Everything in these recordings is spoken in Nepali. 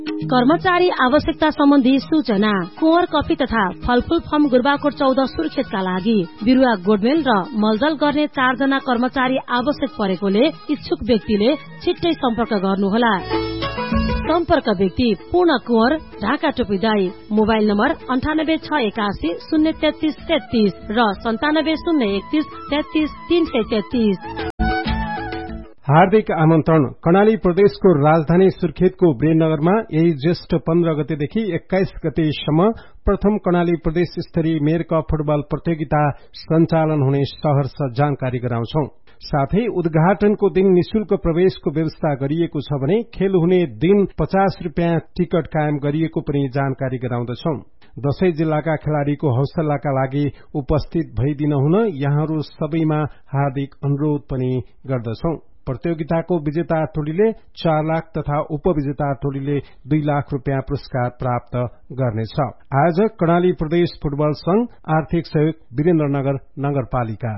कर्मचारी आवश्यकता सम्बन्धी सूचना। कुँवर कफी तथा फलफूल फर्म गुरबाकोट 14 सुर्खेतका लागि बिरुवा गोडमेल र मलजल गर्ने 4 जना कर्मचारी आवश्यक परेकोले इच्छुक व्यक्तिले छिट्टै सम्पर्क गर्नुहोला। सम्पर्क व्यक्ति पूर्ण कुँवर, ढाका टोपीदाई। मोबाइल नम्बर 9861 033 33 र 9701 33 333। हार्दिक आमन्त्रण। कर्णाली प्रदेशको राजधानी सुर्खेतको वीरनगरमा यही ज्येष्ठ 15 गतेदेखि 21 गतेसम्म प्रथम कर्णाली प्रदेश स्तरीय मेयर कप फुटबल प्रतियोगिता सञ्चालन हुने सहर्ष जानकारी गराउँछौं। साथै उद्घाटनको दिन निशुल्क प्रवेशको व्यवस्था गरिएको छ भने खेल हुने दिन 50 रुपियाँ टिकट कायम गरिएको पनि जानकारी गराउँदछौं। दशै जिल्लाका खेलाड़ीको हौसलाका लागि उपस्थित भइदिन हुन यहाँहरू सबैमा हार्दिक अनुरोध पनि गर्दछौं। प्रतियोगिताको विजेता टोलीले 4 लाख तथा उपविजेता टोलीले 2 लाख रुपियाँ पुरस्कार प्राप्त गर्नेछ। आयोजक कर्णाली प्रदेश फुटबल संघ, आर्थिक सहयोग वीरेन्द्रनगर नगरपालिका।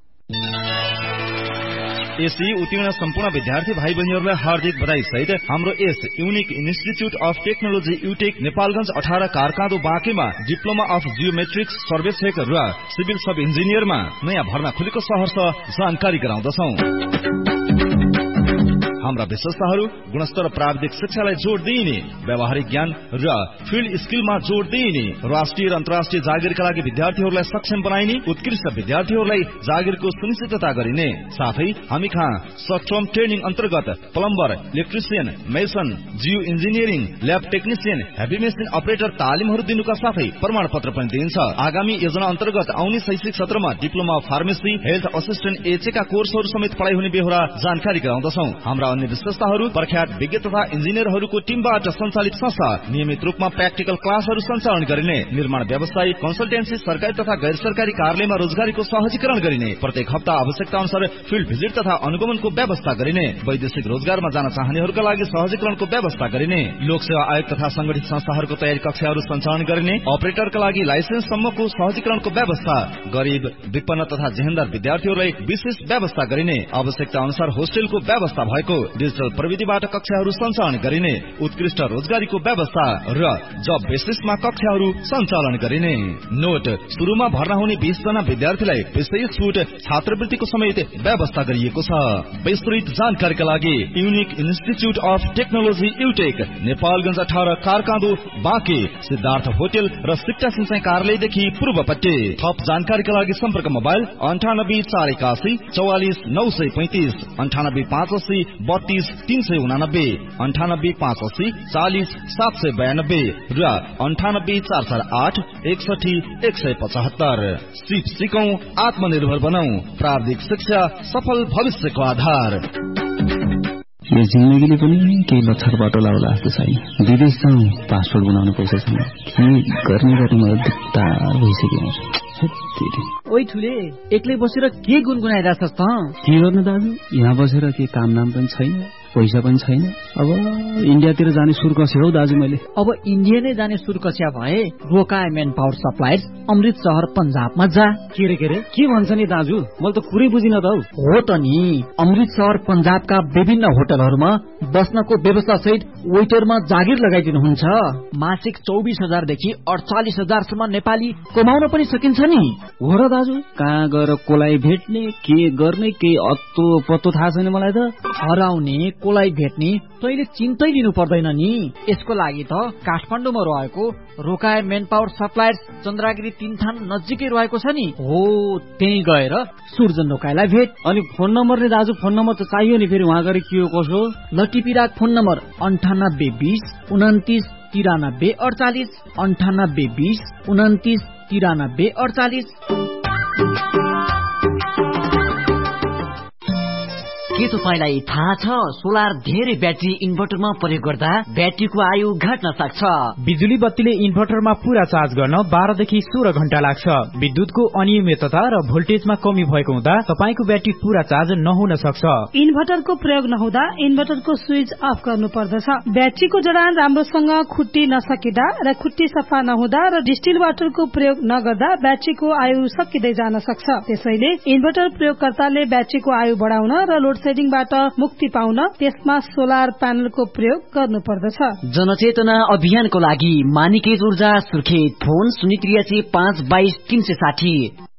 एसई उत्तीर्ण सम्पूर्ण विद्यार्थी भाइ बहिनीहरूलाई हार्दिक बधाई सहित हाम्रो यस unique institute of technology युटेक Nepalgunj 18 कारकाँदो बाँकेमा diploma of geometrics सर्वेक्षक र सिभिल सब इन्जिनियरमा नयाँ भर्ना खुलेको सहर्ष जानकारी गराउँदछौं। हाम्रा विशेषताहरू गुणस्तर प्राविधिक शिक्षालाई जोड़ दिइने, व्यावहारिक ज्ञान र फिल्ड स्किलमा जोड़ दिइने, राष्ट्रिय र अन्तर्राष्ट्रिय जागिरका लागि विद्यार्थीहरूलाई सक्षम बनाइने, उत्कृष्ट विद्यार्थीहरूलाई जागिरको सुनिश्चितता गरिने। साथै हामी कहाँ सर्ट टर्म ट्रेनिङ अन्तर्गत plumber, electrician, mason, Jio engineering, lab technician, heavy machine operator तालिमहरू दिनुका साथै प्रमाणपत्र पनि दिइन्छ। आगामी योजना अन्तर्गत आउने शैक्षिक सत्रमा diploma of pharmacy, health assistant एचएका कोर्सहरू समेत पढाइ हुने बेहोरा जानकारी गराउँदछौं। हाम्रा अन्य विशेषताहरू प्रख्यात विज्ञ तथा इन्जिनियरहरूको टिमबाट सञ्चालित संस्था, नियमित रूपमा प्र्याक्टिकल क्लासहरू सञ्चालन गरिने, निर्माण व्यवसायी, कन्सल्टेन्सी, सरकारी तथा गैर सरकारी कार्यालयमा रोजगारीको सहजीकरण गरिने, प्रत्येक हप्ता आवश्यकता अनुसार फिल्ड भिजिट तथा अनुगमनको व्यवस्था गरिने, वैदेशिक रोजगारमा जान चाहनेहरूका लागि सहजीकरणको व्यवस्था गरिने, लोकसेवा आयोग तथा संगठित संस्थाहरूको तयारी कक्षाहरू सञ्चालन गरिने, अपरेटरका लागि लाइसेन्स सम्मको सहजीकरणको व्यवस्था, गरीब, विपन्न तथा जेहेन्दार विद्यार्थीहरूलाई विशेष व्यवस्था गरिने, आवश्यकता अनुसार होस्टेलको व्यवस्था भएको, डिजिटल प्रविधिबाट कक्षाहरू सञ्चालन गरिने, उत्कृष्ट रोजगारीको व्यवस्था र जब बेसिसमा कक्षाहरू सञ्चालन गरिने। नोट, सुरुमा भर्ना हुने 20 जना विद्यार्थीलाई विशेष छुट छात्रवृत्तिको समेत व्यवस्था गरिएको छ। विस्तृत जानकारीका लागि unique institute of technology युटेक, Nepalgunj 18 कारकाँदो Banke, Siddhartha hotel र शिक्षा सिंचाइ कार्यालयदेखि पूर्वपट्टि। थप जानकारीका लागि सम्पर्क मोबाइल 98 481 44 935, 98 580 32 389, 98 580 40 792 र 98 448 61 175। सिप सिकौं, आत्मनिर्भर बनौं, प्राविधिक शिक्षा सफल भविष्यको आधार। यो जिन्दगीले पनि केही लक्षर बाटो लाउला जस्तो छैन। विदेश जाउँ, पासपोर्ट बनाउनु पैसा छैन। के गर्ने मलाई दुख्ता भइसक्यो। ओइ ठुले, एक्लै बसेर के गुनगुनाइरहेछस् त? के गर्नु दाजु, यहाँ बसेर के काम नाम पनि छैन, पैसा पनि छैन। अब इन्डियातिर जाने सुर कस्यो हौ दाजु मैले। अब इन्डिया नै जाने सुर कस्या भए रोकाए मेन पावर सप्लायर्स, अमृत शहर पंजाबमा जा। के रे के भन्छ नि दाजु, मैले त कुरै बुझिन त हौ। हो त नि, अमृत शहर पंजाबका विभिन्न होटलहरूमा बस्नको व्यवस्था सहित वेटरमा जागिर लगाइदिनुहुन्छ। मासिक 24,000 देखि 48,000 सम्म नेपाली कमाउन पनि सकिन्छ नि। हो र दाजु, कहाँ गएर कोलाई भेट्ने, के गर्ने, के अत्तो पत्तो थाहा छैन मलाई त। हराउने, कोलाई भेट्ने तैले चिन्तै लिनु पर्दैन नि। यसको लागि त काठमाडौँमा रहेको रोकाए मेन पावर सप्लायर्स चन्द्रगिरी 3 थान नजिकै रहेको छ नि। हो, त्यही गएर सूर्जन रोकाएलाई भेट। अनि फोन नम्बर नि दाजु, फोन नम्बर त चाहियो नि, फेरि वहाँ गएर के हो कसो। लटिपिराक फोन नम्बर 98 20 29 93 48, 98 20 29 93 48। के तपाईलाई थाहा छ सोलर धेरै ब्याट्री इन्भर्टरमा प्रयोग गर्दा ब्याट्रीको आयु घट्न सक्छ। बिजुली बत्तीले इन्भर्टरमा पूरा चार्ज गर्न 12 देखि 16 घण्टा लाग्छ। विद्युतको अनियमितता र भोल्टेजमा कमी भएको हुँदा तपाईको ब्याट्री पूरा चार्ज नहुन सक्छ। इन्भर्टरको प्रयोग नहुँदा इन्भर्टरको स्विच अफ गर्नु पर्दछ। ब्याट्रीको जडान राम्रोसँग खुट्टी नसकिदा र खुट्टी सफा नहुँदा र डिस्टिल वाटरको प्रयोग नगर्दा ब्याट्रीको आयु सकिँदै जान सक्छ। त्यसैले इन्भर्टर प्रयोगकर्ताले ब्याट्रीको आयु बढाउन र लोड लोडसेडिङबाट मुक्ति पाउन त्यसमा सोलर प्यानलको प्रयोग गर्नुपर्दछ। जनचेतना अभियानको लागि मानिकेज ऊर्जा सुर्खेत, फोन 083 522 360।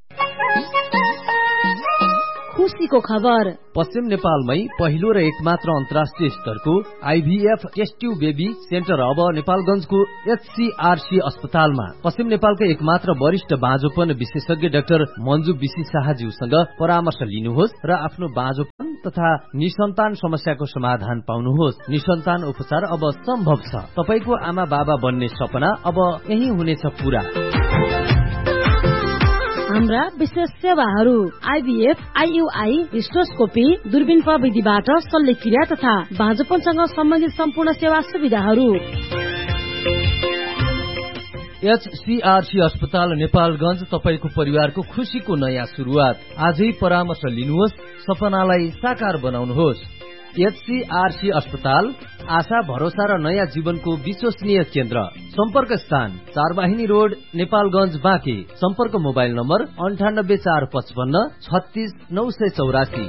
खुशीको खबर, पश्चिम नेपालमै पहिलो र एकमात्र अन्तर्राष्ट्रिय स्तरको IVF test tube baby centre अब नेपालगञ्जको एचसीआरसी अस्पतालमा। पश्चिम नेपालको एकमात्र वरिष्ठ बाँझोपन विशेषज्ञ डाक्टर मन्जु बिसी शाहज्यूसँग परामर्श लिनुहोस् र आफ्नो बाँझोपन तथा निसन्तान समस्याको समाधान पाउनुहोस्। निसन्तान उपचार अब सम्भव छ। तपाईको आमा बाबा बन्ने सपना अब यही हुनेछ पूरा। हाम्रा विशेष सेवाहरू आइभीएफ, आइयुआई, हिस्टोस्कोपी, दूरबीन प्रविधिबाट शल्यक्रिया तथा बाँझोपनसँग सम्बन्धित सम्पूर्ण सेवा सुविधाहरू। एचसीआरसी अस्पताल नेपालगञ्ज, तपाईको परिवारको खुशीको नयाँ सुरुवात। आजै परामर्श लिनुहोस्, सपनालाई साकार बनाउनुहोस्। एचसीआरसी अस्पताल, आशा, भरोसा र नयाँ जीवनको विश्वसनीय केन्द्र। सम्पर्क स्थान 4 वाहिनी रोड, नेपालगञ्ज, बाँके। सम्पर्क मोबाइल नम्बर 9845 36 984।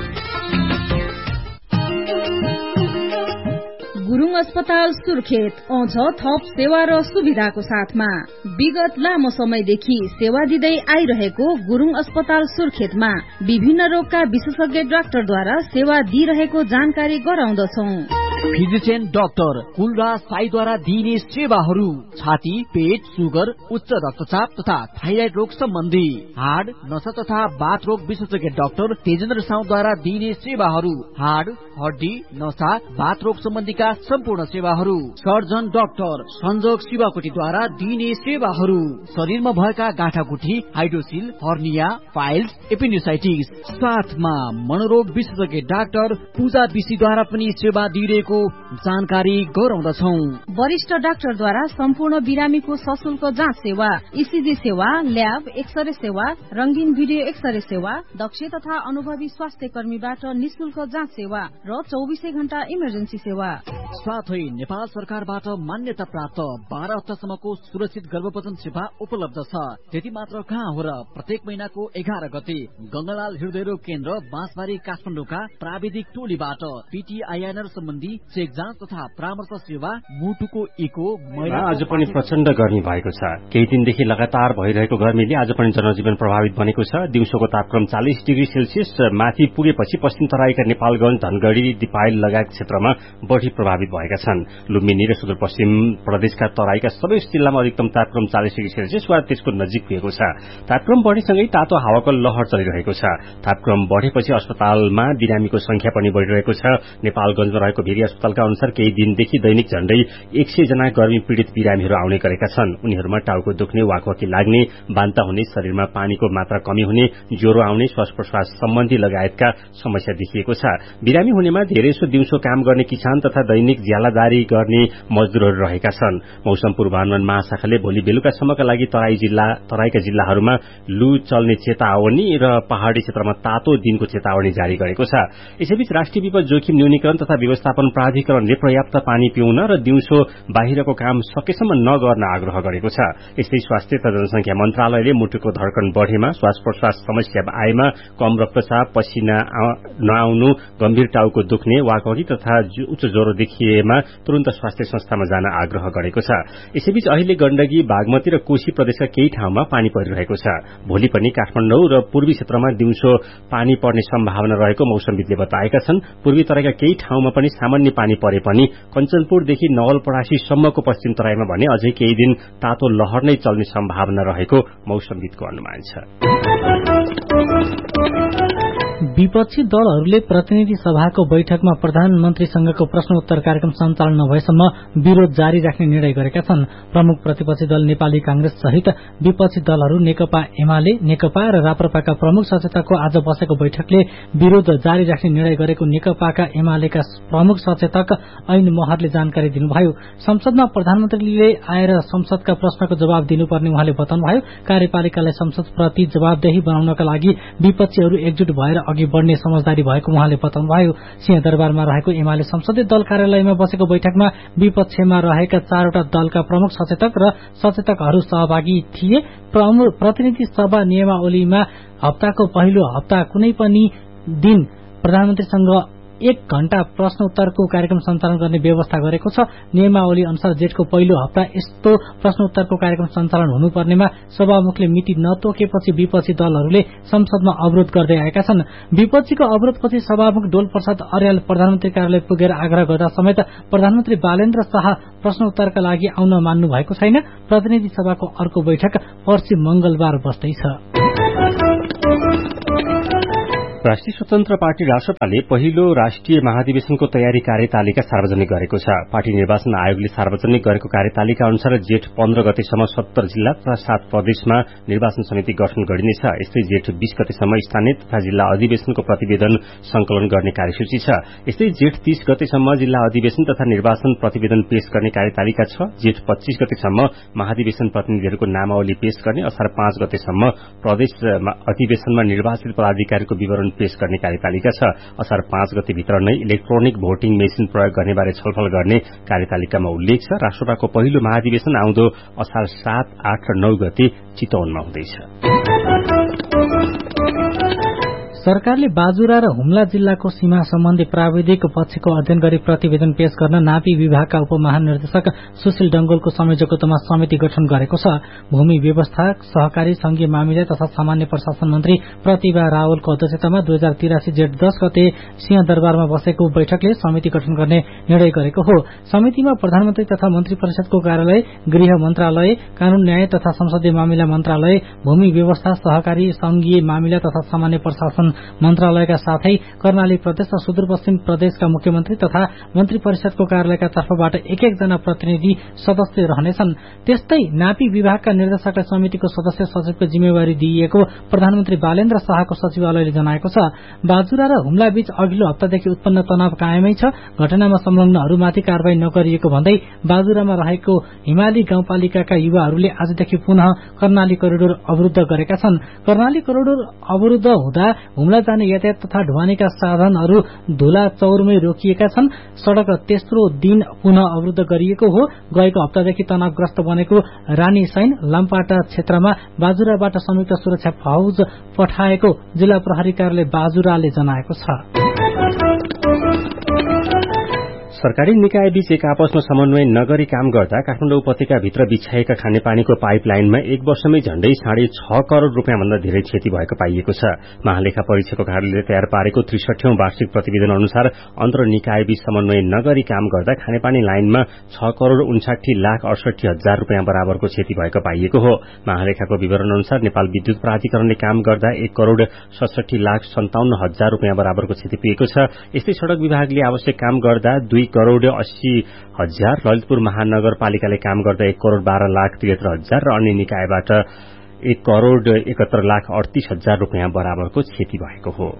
गुरुङ अस्पताल सुर्खेत आउँछ थप सेवा र सुविधाको साथमा। विगत लामो समयदेखि सेवा दिँदै आइरहेको गुरुङ अस्पताल सुर्खेतमा विभिन्न रोगका विशेषज्ञ डाक्टरद्वारा सेवा दिइरहेको जानकारी गराउँदछौं। फिजिशियन डाक्टर कुलराज साईद्वारा दिइने सेवाहरू छाती, पेट, सुगर, उच्च रक्तचाप तथा थाइराइड रोग सम्बन्धी, हाड, नसा तथा बाथ रोग विशेषज्ञ डाक्टर तेजेन्द्र साउद्वारा दिइने सेवाहरू, हाड, हड्डी, नसा, बाथ रोग सम्बन्धीका सम्पूर्ण सेवाहरू, सर्जन डाक्टर संजोग शिवाकोटीद्वारा दिइने सेवाहरू, शरीरमा भएका गाँठागुठी, हाइड्रोसिल, हर्निया, फाइल्स, एपेन्डिसाइटिस, साथमा मनोरोग विशेषज्ञ डाक्टर पूजा बिसीद्वारा पनि सेवा दिइरहेको जानकारी गराउँदछौ। वरिष्ठ डाक्टरद्वारा सम्पूर्ण बिरामीको सशुल्क जाँच सेवा, ईसीजी सेवा, ल्याब, एक्सरे सेवा, रंगीन भिडियो एक्सरे सेवा, दक्ष तथा अनुभवी स्वास्थ्य कर्मीबाट निशुल्क जाँच सेवा र 24 घण्टा इमर्जेन्सी सेवा। साथै नेपाल सरकारबाट मान्यता प्राप्त 12 हप्तासम्मको सुरक्षित गर्भपतन सेवा उपलब्ध छ। त्यति मात्र कहाँ हो र, प्रत्येक महिनाको 11 गते गंगालाल हृदयरोग केन्द्र बाँसबारी काठमाडौँका प्राविधिक टोलीबाट पीटीआईएनआर सम्बन्धी चेक जाँच तथा परामर्श सेवा, मुटुको इको, आज पनि प्रचण्ड गर्मी भएको छ। केही दिनदेखि लगातार भइरहेको गर्मीले आज पनि जनजीवन प्रभावित बनेको छ। दिउँसोको तापक्रम 40 डिग्री सेल्सियस माथि पुगेपछि पश्चिम तराईका नेपालगञ्ज, धनगढ़ी, दिपायल लगायत क्षेत्रमा बढ़ी प्रभावित भएका छन्। लुम्बिनी र सुदूरपश्चिम प्रदेशका तराईका सबै जिल्लामा अधिकतम तापक्रम 40 डिग्री सेल्सियस वा त्यसको नजिक पुगेको छ। तापक्रम बढ़ेसँगै तातो हावाको लहर चलिरहेको छ। तापक्रम बढ़ेपछि अस्पतालमा बिरामीको संख्या पनि बढ़िरहेको छ। नेपालगञ्जमा रहेको भेरी अस्पतालका अनुसार केही दिनदेखि दैनिक झण्डै 100 जना गर्मी पीड़ित बिरामीहरू आउने गरेका छन्। उनीहरूमा टाउको दुख्ने, वाकवाकी लाग्ने, बान्ता हुने, शरीरमा पानीको मात्रा कमी हुने, ज्वरो आउने, श्वास प्रश्वास सम्बन्धी लगायतका समस्या देखिएको छ। बिरामी हुनेमा धेरैसो दिउँसो काम गर्ने किसान तथा दैनिक ज्यालादारी गर्ने मजदूरहरू रहेका छन्। मौसम पूर्वानुमान महाशाखाले भोलि बेलुकासम्मका लागि तराईका जिल्लाहरूमा लू चल्ने चेतावनी र पहाड़ी क्षेत्रमा तातो दिनको चेतावनी जारी गरेको छ। यसैबीच राष्ट्रिय विपद जोखिम न्यूनीकरण तथा व्यवस्थापन प्राधिकरणले पर्याप्त पानी पिउन र दिउँसो बाहिरको काम सकेसम्म नगर्न आग्रह गरेको छ। यस्तै स्वास्थ्य तथा जनसंख्या मन्त्रालयले मुटुको धड्कन बढ़ेमा, श्वास प्रश्वास समस्या आएमा, कम रक्तचाप, पसिना नआउनु, गम्भीर टाउको दुख्ने, वाकवाकी तथा उच्च ज्वरो देखिएमा तुरन्त स्वास्थ्य संस्थामा जान आग्रह गरेको छ। यसैबीच अहिले गण्डकी, बागमती र कोशी प्रदेशका केही ठाउँमा पानी परिरहेको छ। भोलि पनि काठमाडौँ र पूर्वी क्षेत्रमा दिउँसो पानी पर्ने सम्भावना रहेको मौसमविदले बताएका छन्। पूर्वी तराईका केही ठाउँमा पनि सामान्य पानी परे पनि कञ्चनपुरदेखि नवलपरासी पश्चिम तराईमा भने अझै केही दिन तातो लहर नै चल्ने सम्भावना रहेको मौसमविदको अनुमान छ। विपक्षी दलहरूले प्रतिनिधि सभाको बैठकमा प्रधानमन्त्रीसँगको प्रश्नोत्तर कार्यक्रम सञ्चालन नभएसम्म विरोध जारी राख्ने निर्णय गरेका छन्। प्रमुख प्रतिपक्षी दल नेपाली कांग्रेस सहित विपक्षी दलहरू नेकपा एमाले, नेकपा र राप्रपाका प्रमुख सचेतकको आज बसेको बैठकले विरोध जारी राख्ने निर्णय गरेको नेकपाका एमालेका प्रमुख सचेतक ऐन महरले जानकारी दिनुभयो। संसदमा प्रधानमन्त्रीले आएर संसदका प्रश्नको जवाब दिनुपर्ने उहाँले बताउनुभयो। कार्यपालिकालाई संसदप्रति जवाबदेही बनाउनका लागि विपक्षीहरू एकजुट भएर अघि बढ़ने समझदारी भएको उहाँले बताउनुभयो। सिंहदरबारमा रहेको एमाले संसदीय दल कार्यालयमा बसेको बैठकमा विपक्षमा रहेका 4वटा दलका प्रमुख सचेतक र सचेतकहरू सहभागी थिए। प्रतिनिधि सभा नियमावलीमा हप्ताको पहिलो हप्ता कुनै पनि दिन प्रधानमन्त्रीसँग 1 घण्टा प्रश्न उत्तरको कार्यक्रम सञ्चालन गर्ने व्यवस्था गरेको छ। नियमावली अनुसार जेठको पहिलो हप्ता यस्तो प्रश्न उत्तरको कार्यक्रम सञ्चालन हुनुपर्नेमा सभामुखले मिति नतोकेपछि विपक्षी दलहरूले संसदमा अवरोध गर्दै आएका छन्। विपक्षीको अवरोधपछि सभामुख डोल प्रसाद अर्याल प्रधानमन्त्री कार्यालय पुगेर आग्रह गर्दा समेत प्रधानमन्त्री बालेन्द्र शाह प्रश्न उत्तरका लागि आउन मान्नु भएको छैन। प्रतिनिधि सभाको अर्को बैठक पर्सि मंगलबार बस्दैछ। राष्ट्रिय स्वतन्त्र पार्टी रासपाले पहिलो राष्ट्रिय महाधिवेशनको तयारी कार्यतालिका सार्वजनिक गरेको छ। पार्टी निर्वाचन आयोगले सार्वजनिक गरेको कार्यतालिका अनुसार जेठ 15 गतेसम्म 70 जिल्ला तथा 7 प्रदेशमा निर्वाचन समिति गठन गरिनेछ। यस्तै जेठ 20 गतेसम्म स्थानीय तथा जिल्ला अधिवेशनको प्रतिवेदन संकलन गर्ने कार्यसूची छ। यस्तै जेठ 30 गतेसम्म जिल्ला अधिवेशन तथा निर्वाचन प्रतिवेदन पेश गर्ने कार्यतालिका छ। जेठ 25 गतेसम्म महाधिवेशन प्रतिनिधिहरूको नामावली पेश गर्ने, असार 5 गतेसम्म प्रदेश अधिवेशनमा निर्वाचित पदाधिकारीको विवरण पेश गर्ने कार्यतालिका छ। असार 5 गते भित्र नै इलेक्ट्रोनिक भोटिङ मेसिन प्रयोग गर्ने बारे छलफल गर्ने कार्यतालिकामा उल्लेख छ। राष्ट्रसभाको पहिलो महाधिवेशन आउँदो असार 7, 8 र 9 गते चितवनमा हुँदैछ। सरकारले बाजुरा र हुम्ला जिल्लाको सीमा सम्बन्धी प्राविधिक पक्षको अध्ययन गरी प्रतिवेदन पेश गर्न नापी विभागका उपमहानिर्देशक सुशील डंगोलको संयोजकत्वमा समिति गठन गरेको छ। भूमि व्यवस्था, सहकारी संघीय मामिला तथा सामान्य प्रशासन मन्त्री प्रतिभा रावलको अध्यक्षतामा 2083 जेठ 10 गते सिंहदरबारमा बसेको बैठकले समिति गठन गर्ने निर्णय गरेको हो। समितिमा प्रधानमन्त्री तथा मन्त्री परिषदको कार्यालय, गृह मन्त्रालय, कानून न्याय तथा संसदीय मामिला मन्त्रालय, भूमि व्यवस्था, सहकारी संघीय मामिला तथा सामान्य प्रशासन मन्त्रालयका साथै कर्णाली प्रदेश र सुदूरपश्चिम प्रदेशका मुख्यमन्त्री तथा मन्त्री परिषदको कार्यालयका तर्फबाट एक जना प्रतिनिधि सदस्य रहनेछन्। त्यस्तै नापी विभागका निर्देशकलाई समितिको सदस्य सचिवको जिम्मेवारी दिइएको प्रधानमन्त्री बालेन्द्र शाहको सचिवालयले जनाएको छ। बाजुरा र हुम्ला बीच अघिल्लो हप्तादेखि उत्पन्न तनाव कायमै छ। घटनामा संलग्नहरूमाथि कारवाही नगरिएको भन्दै बाजुरामा रहेको हिमाली गाउँपालिकाका युवाहरूले आजदेखि पुनः कर्णाली करिडोर अवरुद्ध गरेका छन्। कर्णाली करिडोर अवरुद्ध हुँदा हुम्ला जाने यातायात तथा ढुवानीका साधनहरू धुला चौरमै रोकिएका छन्। सड़क तेस्रो दिन पुनः अवरुद्ध गरिएको हो। गएको हप्तादेखि तनावग्रस्त बनेको रानी सैन लाम्पाटा क्षेत्रमा बाजुराबाट संयुक्त सुरक्षा फौज पठाएको जिल्ला प्रहरी कार्यालय बाजुराले जनाएको छ। सरकारी निकाय बीच एक आपसमा समन्वय नगरी काम गर्दा काठमाडौँ उपत्यकाभित्र बिछाएका खानेपानीको पाइपलाइनमा 1 वर्षमै झण्डै 6.5 करोड़ रुपियाँभन्दा धेरै क्षति भएको पाइएको छ। महालेखा परीक्षकको कार्यालयले तयार पारेको 63औं वार्षिक प्रतिवेदन अनुसार अन्तर निकाय बीच समन्वय नगरी काम गर्दा खानेपानी लाइनमा 6 करोड़ 59,68,000 रुपियाँ बराबरको क्षति भएको पाइएको हो। महालेखाको विवरण अनुसार नेपाल विद्युत प्राधिकरणले काम गर्दा 1 करोड़ 67,57,000 रुपियाँ बराबरको क्षति पुगेको छ। यस्तै सड़क विभागले आवश्यक काम गर्दा 2 करोड़ 80,000, ललितपुर महानगरपालिकाले काम गर्दा 1 करोड़ 12,73,000 र अन्य निकायबाट 1 करोड़ 71,38,000 रुपियाँ बराबरको क्षति भएको हो।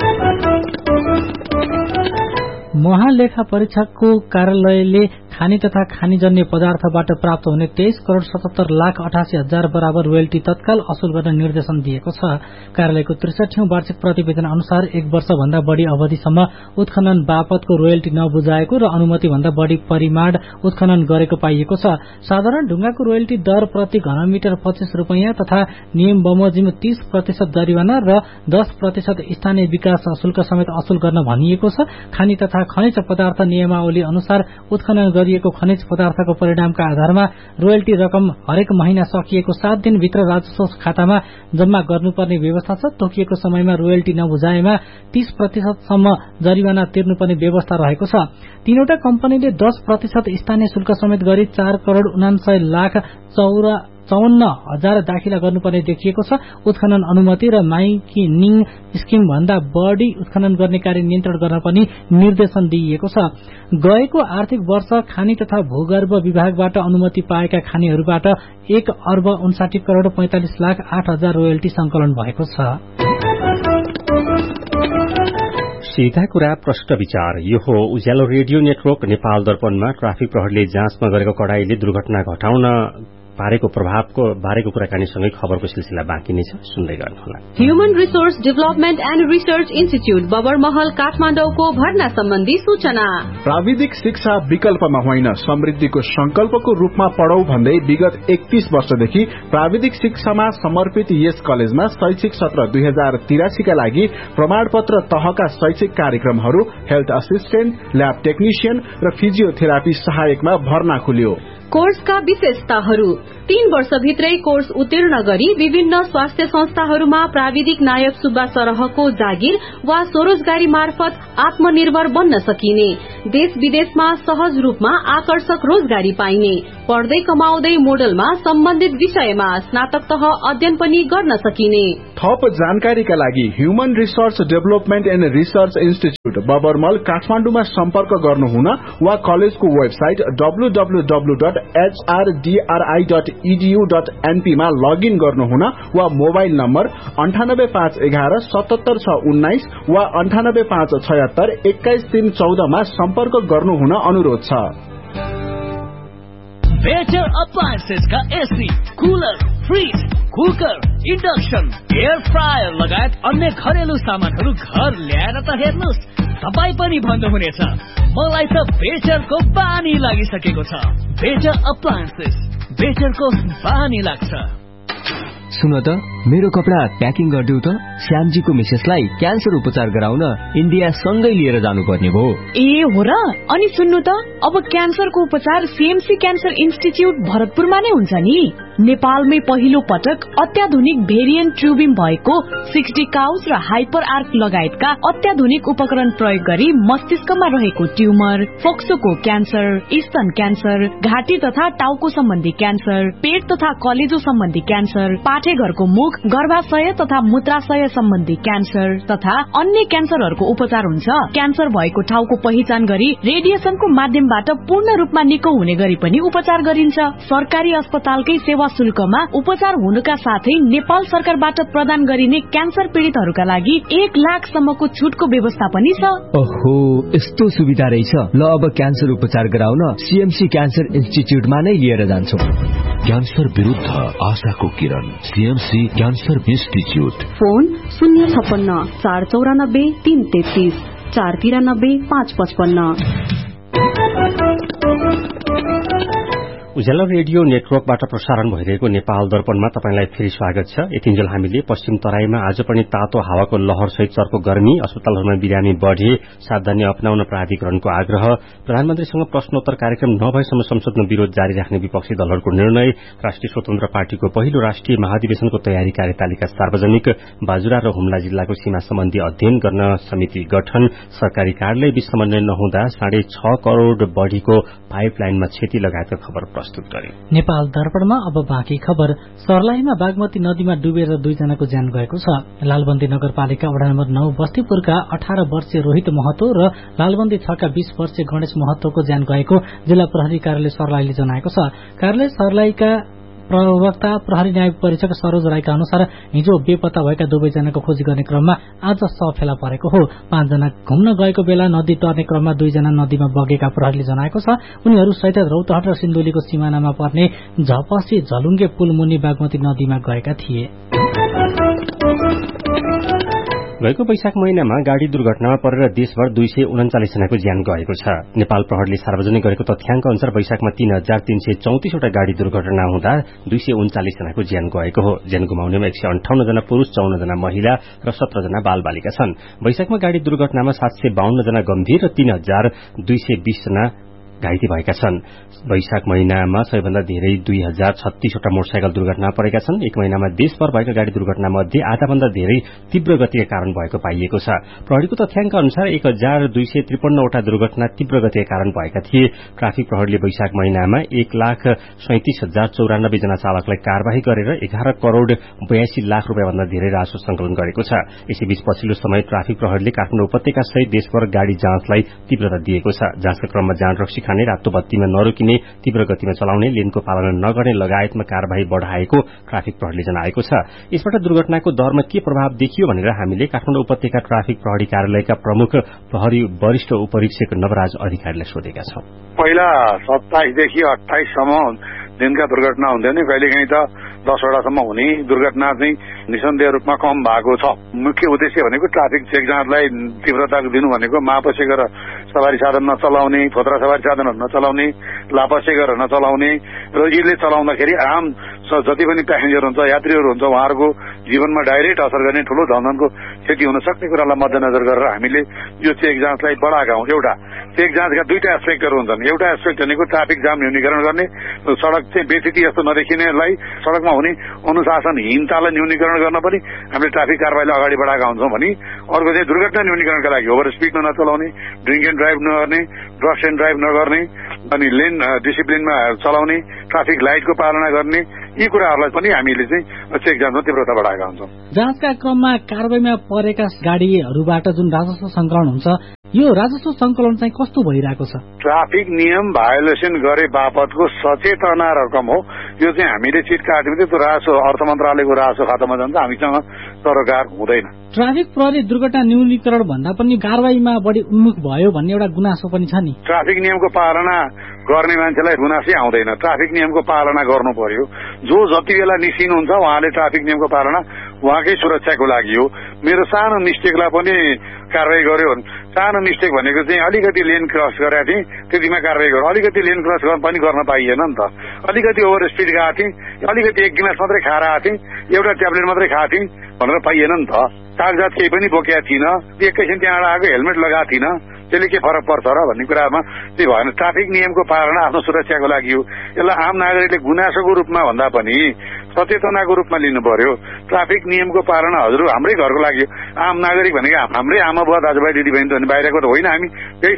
महालेखा परीक्षकको कार्यालयले खानी तथा खानीजन्य पदार्थबाट प्राप्त हुने 23 करोड़ 77,88,000 बराबर रोयल्टी तत्काल असुल गर्न निर्देशन दिएको छ। कार्यालयको 63औं वार्षिक प्रतिवेदन अनुसार 1 वर्षभन्दा बढ़ी अवधिसम्म उत्खनन बापतको रोयल्टी नबुझाएको र अनुमति भन्दा बढ़ी परिमाण उत्खनन गरेको पाइएको छ। साधारण ढुंगाको रोयल्टी दर प्रति घनमिटर 25 रुपैयाँ तथा नियम बमोजिम 30% जरिवाना र 10% स्थानीय विकास शुल्क समेत असुल गर्न भनिएको छ। खानी तथा खनिज पदार्थ नियमावली अनुसार उत्खनन गरिएको खनिज पदार्थको परिणामका आधारमा रोयल्टी रकम हरेक महिना सकिएको 7 दिनभित्र राजस्व खातामा जम्मा गर्नुपर्ने व्यवस्था छ। तोकिएको समयमा रोयल्टी नबुझाएमा 30% सम्म जरिवाना तिर्नुपर्ने व्यवस्था रहेको छ। तीनवटा कम्पनीले 10% स्थानीय शुल्क समेत गरी 4 करोड़ 59,54,000 दाखिला गर्नुपर्ने देखिएको छ। उत्खनन अनुमति र माइकिनिङ स्किम भन्दा बढ़ी उत्खनन गर्ने कार्य नियन्त्रण गर्न पनि निर्देशन दिइएको छ। गएको आर्थिक वर्ष खानी तथा भूगर्भ विभागबाट अनुमति पाएका खानीहरूबाट 1 अर्ब 59 करोड़ 45,08,000 रोयल्टी संकलन भएको छ। सीधा कुरा प्रश्न विचार। यो हो उज्यालो रेडियो नेटवर्क नेपाल दर्पणमा ट्राफिक प्रहरीले जाँचमा गरेको कडाईले दुर्घटना घटाउन पारेको प्रभावको बारेको कुराकानीसँगै खबरको सिलसिला बाँकी नै छ, सुन्दै गर्नुहोला। Human resource development and research institute Babarmahal काठमाडौँको भर्ना सम्बन्धी सूचना। प्राविधिक शिक्षा विकल्पमा होइन, समृद्धिको संकल्पको रूपमा पढौ भन्दै विगत 31 वर्षदेखि प्राविधिक शिक्षामा समर्पित यस कलेजमा शैक्षिक सत्र 2083 का लागि प्रमाणपत्र तहका शैक्षिक कार्यक्रमहरू, हेल्थ असिस्टेन्ट, ल्याब टेक्निशियन र फिजियोथेरापी सहायकमा भर्ना खुल्यो। कोर्सका विशेषताहरू: 3 वर्षभित्रै कोर्स उत्तीर्ण गरी विभिन्न स्वास्थ्य संस्थाहरूमा प्राविधिक नायक सुब्बा सरहको जागिर वा स्वरोजगारी मार्फत आत्मनिर्भर बन्न सकिने, देश विदेशमा सहज रूपमा आकर्षक रोजगारी पाइने, पढ्दै कमाउँदै मोडलमा सम्बन्धित विषयमा स्नातक तह अध्ययन पनि गर्न सकिने। थप जानकारीका लागि human resource development and research institute बबरमल काठमाडौँमा सम्पर्क गर्नुहुन वा कलेजको वेबसाइट www.hrdri.edu.np मा लगइन गर्नुहुन वा मोबाइल नम्बर 98511 77619 वा 98576 21314 मा सम्पर्क गर्नुहुन अनुरोध छ। बेटर अप्लायन्सेस का AC, cooler, fridge, cooker, induction, air fryer लगायत अन्य घरेलु सामानहरू घर ल्याएर त हेर्नुस्, तपाई पनि भन्नुहुनेछ मलाई त बेटरको बानी लागिसकेको छ। बेटर अप्लायन्सेस, बेटरको बानी लाग्छ। सुन त, मेरो कपडा प्याकिङ गरिदेऊ त। श्यामजीको मिसेसलाई क्यान्सर उपचार गराउन इन्डिया सँगै लिएर जानुपर्ने भयो। ए हो र? अनि सुन्नु त, अब क्यान्सरको उपचार सीएमसी क्यान्सर इन्स्टिच्युट भरतपुरमा नै हुन्छ नि। नेपालमै पहिलो पटक अत्याधुनिक भेरिएन्ट ट्युबिम भएको 60 काउस र हाइपर आर्क लगायतका अत्याधुनिक उपकरण प्रयोग गरी मस्तिष्कमा रहेको ट्युमर, फोक्सोको क्यान्सर, स्तन क्यान्सर, घाँटी तथा टाउको सम्बन्धी क्यान्सर, पेट तथा कलेजो सम्बन्धी क्यान्सर, पाठेघरको मुख, गर्भाशय तथा मूत्राशय सम्बन्धी क्यान्सर तथा अन्य क्यान्सरहरूको उपचार हुन्छ। क्यान्सर भएको ठाउँको पहिचान गरी रेडिएसनको माध्यमबाट पूर्ण रूपमा निको हुने गरी पनि उपचार गरिन्छ। सरकारी अस्पतालकै सेवा शुल्कमा उपचार हुनुका साथै नेपाल सरकारबाट प्रदान गरिने क्यान्सर पीड़ितहरूका लागि 1 लाखसम्मको छुटको व्यवस्था पनि छ। ओहो, यस्तो सुविधा रहेछ। ल, अब क्यान्सर उपचार गराउन सीएमसी क्यान्सर इन्स्टिच्युटमा नै लिएर जान्छौं। क्यान्सर विरुद्ध आशाको किरण, सीएमसी क्यान्सर इन्स्टिच्युट। फोन 056 494 333 493 555। उज्यालो रेडियो नेटवर्कबाट प्रसारण भइरहेको नेपाल दर्पणमा तपाईंलाई फेरि स्वागत छ। यतिन्जेल हामीले पश्चिम तराईमा आज पनि तातो हावाको लहरसहित चर्को गर्मी, अस्पतालहरूमा बिरामी बढ़े, सावधानी अपनाउन प्राधिकरणको आग्रह, प्रधानमन्त्रीसँग प्रश्नोत्तर कार्यक्रम नभएसम्म संसदमा विरोध जारी राख्ने विपक्षी दलहरूको निर्णय, राष्ट्रिय स्वतन्त्र पार्टीको पहिलो राष्ट्रिय महाधिवेशनको तयारी कार्यतालिका सार्वजनिक, बाजुरा र हुम्ला जिल्लाको सीमा सम्बन्धी अध्ययन गर्न समिति गठन, सरकारी कार्यालय बीच समन्वय नहुँदा 6.5 करोड़ बढ़ीको पाइपलाइनमा क्षति लगायतका खबर नेपाल दर्पणमा अब बाँकी खबर। सर्लाहीमा बागमती नदीमा डुबेर 2 जनाको ज्यान गएको छ। लालबन्दी नगरपालिका वडा नम्बर 9 बस्तीपुरका 18 वर्षीय रोहित महतो र लालबन्दी 6 का 20 वर्षीय गणेश महतोको ज्यान गएको जिल्ला प्रहरी कार्यालय सर्लाहीले जनाएको छ। कार्यालय सर्लाहीका प्रवक्ता प्रहरी न्याय परीक्षक सरोज राईका अनुसार हिजो बेपत्ता भएका 2 जनाको खोजी गर्ने क्रममा आज शव फेला परेको हो। 5 जना घुम्न गएको बेला नदी तर्ने क्रममा 2 जना नदीमा बगेका प्रहरीले जनाएको छ। उनीहरू सहित रौतहट र सिन्धुलीको सीमानामा पर्ने झपसी झलुङ्गे पुल मुनि बागमती नदीमा गएका थिए। गएको वैशाख महिनामा गाड़ी दुर्घटनामा परेर देशभर 239 जनाको ज्यान गएको छ। नेपाल प्रहरीले सार्वजनिक गरेको तथ्याङ्क अनुसार वैशाखमा 3334 वटा गाड़ी दुर्घटना हुँदा 239 जनाको ज्यान गएको हो। ज्यान गुमाउनेमा 158 जना पुरूष, 54 जना महिला र 17 जना बालबालिका छन्। वैशाखमा गाड़ी दुर्घटनामा 752 जना गम्भीर र 3220 जना घाइते भएका छन्। वैशाख महिनामा सबैभन्दा धेरै 2036 वटा मोटरसाइकल दुर्घटना परेका छन्। एक महिनामा देशभर भएका गाड़ी दुर्घटना मध्ये आधाभन्दा धेरै तीव्र गतिका कारण भएको पाइएको छ। प्रहरीको तथ्याङ्क अनुसार 1253 वटा दुर्घटना तीव्र गतिका कारण भएका थिए। ट्राफिक प्रहरीले वैशाख महिनामा 1,37,094 जना चालकलाई कार्यवाही गरेर 11 करोड़ 82 लाख रुपियाँ भन्दा धेरै राजस्व संकलन गरेको छ। यसैबीच पछिल्लो समय ट्राफिक प्रहरीले काठमाडौँ उपत्यका सहित देशभर गाड़ी जाँचलाई तीव्रता दिएको छ। जाँचका क्रममा जाँच रक्सी खाने, रातो बत्तीमा नरोकिने, तीव्र गतिमा चलाउने, लेनको पालना नगर्ने लगायतमा कार्यवाही बढ़ाएको ट्राफिक प्रहरीले जनाएको छ। यसबाट दुर्घटनाको दरमा के प्रभाव देखियो भनेर हामीले काठमाडौँ उपत्यका ट्राफिक प्रहरी कार्यालयका प्रमुख प्रहरी वरिष्ठ उपरीक्षक नवराज अधिकारीलाई सोधेका छौं। पहिला 27 देखि 28 सम्म दिनका दुर्घटना हुन्थ्यो नि कहिलेकाहीँ त 10वटासम्म हुने दुर्घटना चाहिँ निसन्देह रूपमा कम भएको छ। मुख्य उद्देश्य भनेको ट्राफिक चेक जाँचलाई तीव्रता दिनु भनेको मापसे गरेर सवारी साधन नचलाउने, फोत्रा सवारी साधनहरू नचलाउने, लापसे गरेर नचलाउने र यसले चलाउँदाखेरि आम जति पनि प्यासेन्जर हुन्छ, यात्रीहरू हुन्छ, उहाँहरूको जीवनमा डाइरेक्ट असर गर्ने ठूलो धनधनको क्षति हुन सक्ने कुरालाई मध्यनजर गरेर हामीले यो चेक जाँचलाई बढाएका हौं। एउटा चेक जाँचका दुईटा एस्पेक्टहरू हुन्छन्। एउटा एस्पेक्ट भनेको ट्राफिक जाम न्यूनीकरण गर्ने, सड़क चाहिँ बेचिती जस्तो नदेखिनेलाई सड़कमा हुने अनुशासनहीनतालाई न्यूनीकरण गर्न पनि हामीले ट्राफिक कारबाहीलाई अगाडि बढाएका हुन्छौं भने अर्को चाहिँ दुर्घटना न्यूनीकरणका लागि ओभर स्पिडमा नचलाउने, ड्रिङ्क एन्ड ड्राइभ नगर्ने, ड्रग्स एन्ड ड्राइभ नगर्ने अनि लेन डिसिप्लिनमा चलाउने, ट्राफिक लाइटको पालना गर्ने, यी कुराहरूलाई पनि हामीले चाहिँ चेक जाँचमा तीव्रता बढाएका हुन्छौं। जाँचका क्रममा कारबाहीमा परेका गाड़ीहरूबाट जुन राजस्व संकलन हुन्छ, यो राजस्व संकलन चाहिँ कस्तो भइरहेको छ? ट्राफिक नियम भायोलेसन गरे बापतको सचेतना रकम हो। यो चाहिँ हामीले चिट काट्यौं त्यो राजस्व अर्थ मन्त्रालयको राजस्व खातामा जान्छ, हामीसँग सरोकार हुँदैन। ट्राफिक प्रहरी दुर्घटना न्यूनीकरण भन्दा पनि कारबाहीमा बढी उन्मुख भयो भन्ने एउटा गुनासो पनि छ नि। ट्राफिक नियमको पालना गर्ने मान्छेलाई गुनासै आउँदैन। ट्राफिक नियमको पालना गर्नु पर्यो। जो जति बेला निस्किनुहुन्छ उहाँले ट्राफिक नियमको पालना उहाँकै सुरक्षाको लागि हो। मेरो सानो मिस्टेकलाई पनि कारबाही गर्यो। सानो मिस्टेक भनेको चाहिँ अलिकति लेन क्रस गरेका थिएँ, त्यतिमा कारबाही गर्यो। अलिकति लेन क्रस पनि गर्न पाइएन नि त। अलिकति ओभर स्पिड गएको थिएँ, अलिकति एक गिलास मात्रै खाएर आएको थिएँ, एउटा ट्याब्लेट मात्रै खाएको थिएँ भनेर पाइएन नि त। कागजात केही पनि बोकेका थिइनँ, एकैछिन त्यहाँबाट आएको हेलमेट लगाएको थिइनँ, त्यसले के फरक पर्छ र भन्ने कुरामा चाहिँ भएन। ट्राफिक नियमको पालना आफ्नो सुरक्षाको लागि हो। यसलाई आम नागरिकले गुनासोको रूपमा भन्दा पनि सचेतनाको रूपमा लिनु पर्यो। ट्राफिक नियमको पालना हजुर हाम्रै घरको लागि हो। आम नागरिक भनेको हाम्रै आमा बुवा दाजुभाइ दिदीबहिनी त बाहिरको त होइन, हामी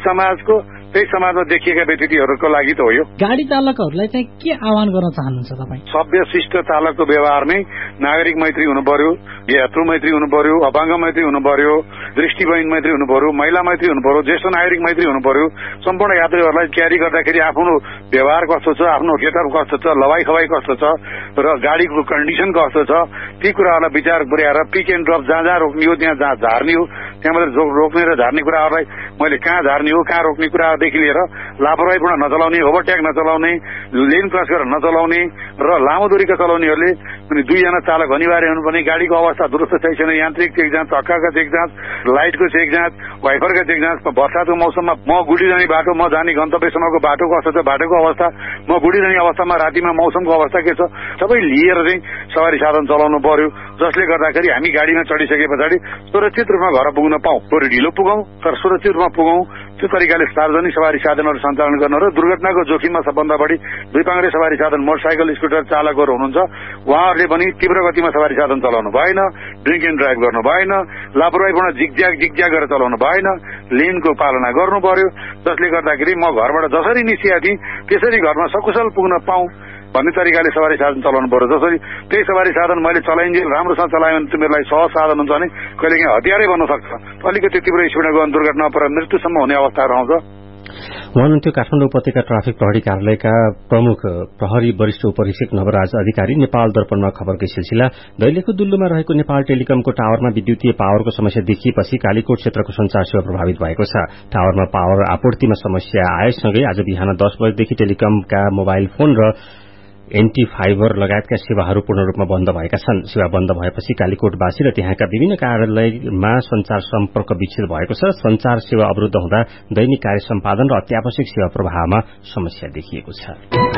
त्यही समाजमा देखिएका व्यक्तिहरूको लागि त हो। यो गाडी चालकहरूलाई चाहिँ के आह्वान गर्न चाहनुहुन्छ तपाईँ? सभ्य शिष्ट चालकको व्यवहार नै नागरिक मैत्री हुनु पर्यो, यात्रु मैत्री हुनु पर्यो, अपाङ्ग मैत्री हुनु पर्यो, दृष्टिविहीन मैत्री हुनु पर्यो, महिला मैत्री हुनु पर्यो, ज्येष्ठ नागरिक मैत्री हुनु पर्यो। सम्पूर्ण यात्रीहरूलाई क्यारी गर्दाखेरि आफ्नो व्यवहार कस्तो छ, आफ्नो गेटअप कस्तो छ, लवाई खवाई कस्तो छ र गाडीको कन्डिसन कस्तो छ, ती कुराहरूलाई विचार पुर्याएर पिक एन्ड ड्रप जहाँ जहाँ रोक्ने हो त्यहाँ जहाँ झार्ने हो, त्यहाँ मात्रै रोक्ने र झार्ने कुराहरूलाई मैले कहाँ झार्ने हो कहाँ रोक्ने कुरादेखि लिएर लापरवाहीपूर्ण नचलाउने, ओभरटेक नचलाउने, लेन क्रस गरेर नचलाउने र लामो दूरीका चलाउनेहरूले पनि 2 जना चालक अनिवार्य हुनुपर्ने, गाडीको अवस्था दुरुस्त छ छैन, यान्त्रिक चेक जाँच, चक्काका चेक जाँच, लाइटको चेक जाँच, वाइफरका चेक जाँच, बर्सातको मौसममा म गुडी जाने बाटो, म जाने गन्तव्यसम्मको बाटो कस्तो छ, बाटोको अवस्था, म गुडी जाने अवस्थामा रातिमा मौसमको अवस्था के छ, सबै लिएर चाहिँ सवारी साधन चलाउनु पर्यो। जसले गर्दाखेरि हामी गाडीमा चढिसके पछाडि सुरक्षित रूपमा घर पुग्न पाऊँ, थोरै ढिलो पुगौँ तर सुरक्षित रूपमा पुगौँ। त्यो तरिकाले सार्वजनिक सवारी साधनहरू सञ्चालन गर्न र दुर्घटनाको जोखिममा सबभन्दा बढी 2 पाङ्ग्रे सवारी साधन मोटरसाइकल स्कुटर चालकहरू हुनुहुन्छ, उहाँहरूले पनि तीव्र गतिमा सवारी साधन चलाउनु भएन, ड्रिङ्क एन्ड ड्राइभ गर्नु भएन, लापरवाहीपूर्ण जिगज्याग गरेर चलाउनु भएन, लेनको पालना गर्नु पर्यो। जसले गर्दाखेरि म घरबाट जसरी निस्किएको थिएँ त्यसरी घरमा सकुशल पुग्न पाऊँ भन्ने तरिकाले सवारी साधन चलाउनु पर्यो। जसरी त्यही सवारी साधन मैले चलाइन्जेल राम्रोसँग चलाएँ भने मेरो लागि सहज साधन हुन्छ भने कहिलेकाहीँ हतियारै बन्न सक्छ। अलिकति तीव्र स्पिडमा गयो भने दुर्घटना पर मृत्युसम्म हुने अवस्थाहरू आउँछ। हुनुहुन्थ्यो काठमाडौँ उपत्यका ट्राफिक प्रहरी कार्यालयका प्रमुख प्रहरी वरिष्ठ उपरीक्षक नवराज अधिकारी। नेपाल दर्पणमा खबरकै सिलसिला। दैलेखको दुल्लुमा रहेको नेपाल टेलिकमको टावरमा विद्युतीय पावरको समस्या देखिएपछि कालीकोट क्षेत्रको संचार सेवा प्रभावित भएको छ। टावरमा पावर आपूर्तिमा समस्या आएसँगै आज बिहान 10 बजेदेखि टेलिकमका मोबाइल फोन र एन्टी फाइबर लगायतका सेवाहरू पूर्ण रूपमा बन्द भएका छन्। सेवा बन्द भएपछि कालीकोटवासी र त्यहाँका विभिन्न कार्यालयमा संचार सम्पर्क विच्छेद भएको छ। संचार सेवा अवरुद्ध हुँदा दैनिक कार्य सम्पादन र अत्यावश्यक सेवा प्रवाहमा समस्या देखिएको छ।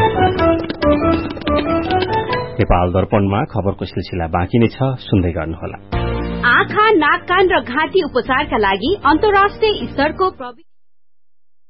नेपाल दर्पणमा खबरको सिलसिला बाँकी नै छ, सुन्दै गर्नुहोला। आँखा, नाक, कान र घाँटी उपचारका लागि अन्तर्राष्ट्रिय स्तरको